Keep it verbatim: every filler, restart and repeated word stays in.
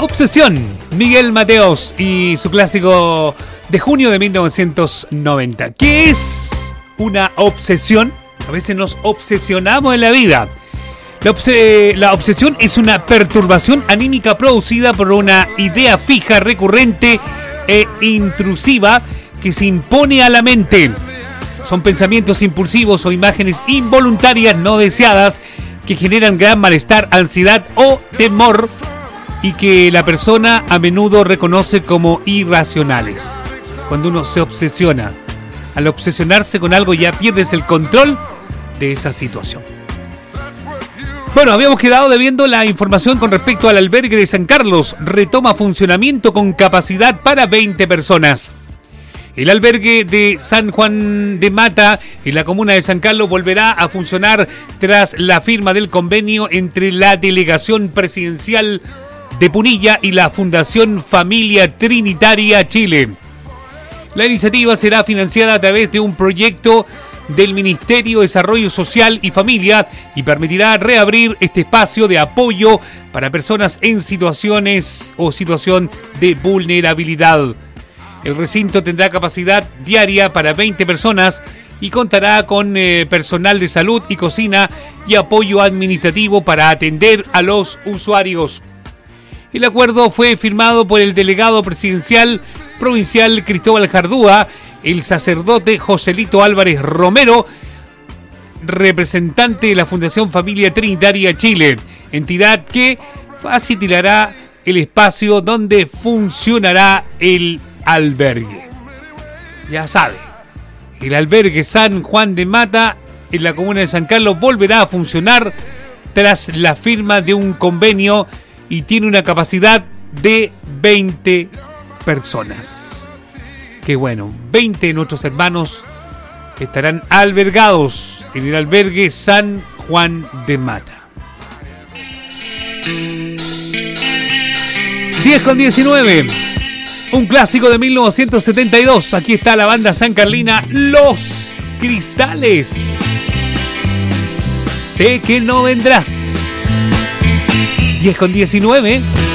Obsesión, Miguel Mateos y su clásico de junio de mil novecientos noventa. ¿Qué es una obsesión? A veces nos obsesionamos en la vida. La, obse- la obsesión es una perturbación anímica producida por una idea fija, recurrente e intrusiva que se impone a la mente. Son pensamientos impulsivos o imágenes involuntarias no deseadas que generan gran malestar, ansiedad o temor y que la persona a menudo reconoce como irracionales. Cuando uno se obsesiona, al obsesionarse con algo ya pierdes el control de esa situación. Bueno, habíamos quedado debiendo la información con respecto al albergue de San Carlos. Retoma funcionamiento con capacidad para veinte personas. El albergue de San Juan de Mata, en la comuna de San Carlos, volverá a funcionar tras la firma del convenio entre la Delegación Presidencial de Punilla y la Fundación Familia Trinitaria Chile. La iniciativa será financiada a través de un proyecto del Ministerio de Desarrollo Social y Familia y permitirá reabrir este espacio de apoyo para personas en situaciones o situación de vulnerabilidad. El recinto tendrá capacidad diaria para veinte personas y contará con eh, personal de salud y cocina y apoyo administrativo para atender a los usuarios. El acuerdo fue firmado por el delegado presidencial provincial Cristóbal Jardúa, el sacerdote Joselito Álvarez Romero, representante de la Fundación Familia Trinitaria Chile, entidad que facilitará el espacio donde funcionará el albergue. Ya sabe, el albergue San Juan de Mata en la comuna de San Carlos volverá a funcionar tras la firma de un convenio y tiene una capacidad de veinte personas. Qué bueno, veinte de nuestros hermanos estarán albergados en el albergue San Juan de Mata. diez con diecinueve. Un clásico de mil novecientos setenta y dos. Aquí está la banda sancarlina Los Cristales. Sé que no vendrás. diez con diecinueve.